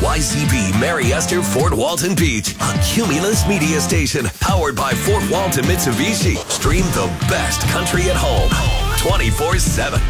KYCP Mary Esther Fort Walton Beach, a Cumulus media station powered by Fort Walton Mitsubishi. Stream the best country at home 24/7.